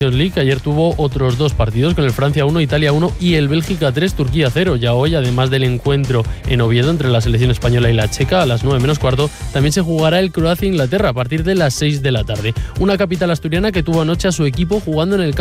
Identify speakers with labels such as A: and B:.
A: League, que ayer tuvo otros 2 partidos con el Francia 1, Italia 1 y el Bélgica 3, Turquía 0. Ya hoy, además del encuentro en Oviedo entre la selección española y la checa, a las 9 menos cuarto, también se jugará el Croacia-Inglaterra a partir de las 6 de la tarde. Una capital asturiana que tuvo anoche a su equipo jugando en el campo